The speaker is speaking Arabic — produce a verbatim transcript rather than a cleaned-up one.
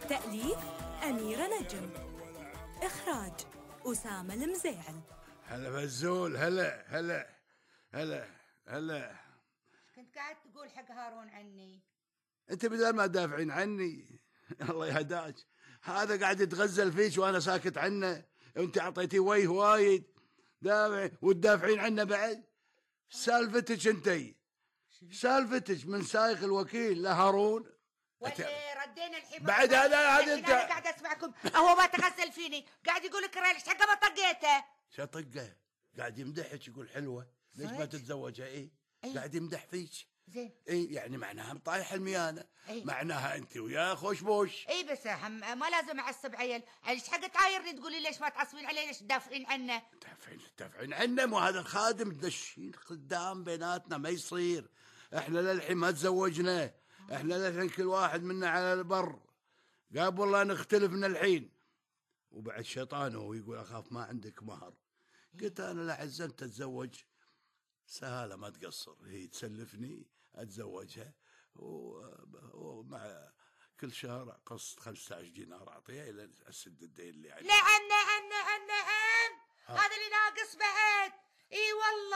تأليف أميرة نجم، إخراج أسامة المزيعل. هلا فزول، هلا هلا هلا هلا. كنت قاعد تقول حق هارون عني؟ انت بدل ما تدافعين عني الله يهداك، هذا قاعد يتغزل فيك وانا ساكت عنه، وانت اعطيتي ويه وايد دافع وتدافعين عنه بعد. سالفتك انتي، سالفتك من سايق الوكيل لهارون ولا ردينا الحين بعد هذا هذا انت انا قاعد اسمعكم. هو ما تغزل فيني، قاعد يقول لك ليش حقه ما طقيته. شو طقه؟ قاعد يمدحك يقول حلوه ليش ما تتزوجها؟ ايه قاعد يمدح فيك. زين اي يعني معناها طايح الميانه. أي. معناها انت وياه خوش بوش. اي بس هم ما لازم اعصب عيل. ايش حق تعايرني تقولي ليش ما تعصبين عليه؟ ليش تدافعين عنه؟ تدافعين تدافعين عنه؟ مو هذا الخادم تدشين قدام بيناتنا، ما يصير. احنا للحين ما تزوجنا، احنا للحين كل واحد منا على البر. قال والله نختلف من الحين، وبعد شيطانه ويقول اخاف ما عندك مهر. قلت انا لا عزمت اتزوج سهالة ما تقصر، هي تسلفني أتزوجها ومع كل شهر قسط خمسة عشر دينار أعطيها إلى أسد الدين اللي عليه. نعم نعم نعم نعم، هذا اللي ناقص بعد. اي والله.